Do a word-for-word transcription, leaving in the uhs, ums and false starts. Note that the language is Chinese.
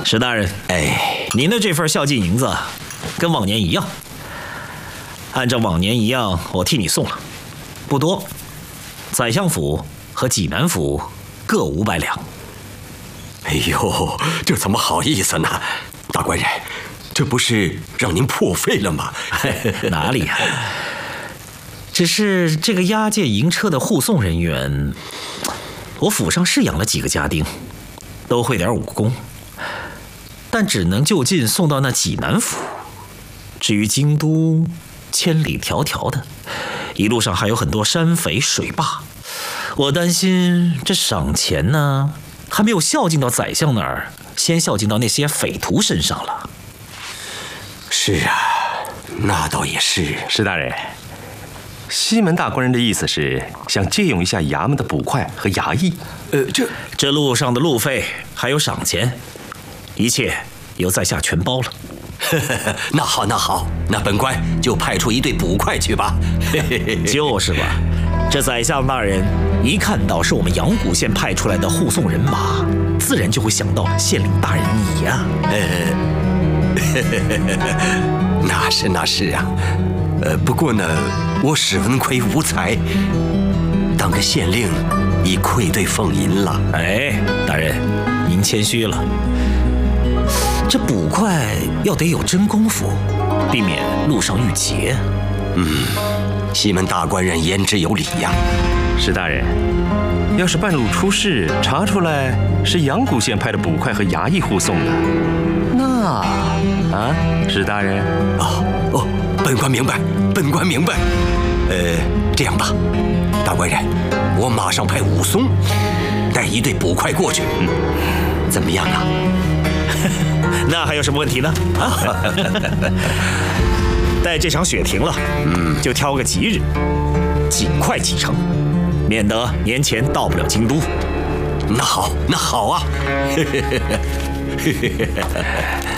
石大人， 哎， 您的这份孝敬银子，跟往年一样。按照往年一样，我替你送了，不多。宰相府和济南府各五百两。 哎呦，这怎么好意思呢？大官人，这不是让您破费了吗？ 哪里呀、啊？只是这个押解银车的护送人员，我府上是养了几个家丁，都会点武功，但只能就近送到那济南府。至于京都，千里迢迢的，一路上还有很多山匪水坝，我担心这赏钱呢，还没有孝敬到宰相那儿，先孝敬到那些匪徒身上了。 是啊，那倒也是。 石大人，西门大官人的意思是想借用一下衙门的捕快和衙役。 呃，这这路上的路费还有赏钱，一切由在下全包了。 那好，那好，那本官就派出一队捕快去吧。 就是吧，这宰相大人一看到是我们阳谷县派出来的护送人马，自然就会想到县令大人你呀、啊。 呃，那是那是啊。呃，不过呢，我史文奎无才，当个县令已愧对凤吟了。 哎，大人，您谦虚了。这捕快要得有真功夫，避免路上遇劫。 嗯，西门大官人言之有理呀。 石大人，要是半路出事，查出来是阳谷县派的捕快和衙役护送的，那啊，石大人， 哦哦，本官明白，本官明白。呃，这样吧，大官人，我马上派武松带一队捕快过去，嗯，怎么样啊？ 那还有什么问题呢？啊，待这场雪停了，嗯，就挑个吉日，尽快启程，免得年前到不了京都。 那好，那好啊。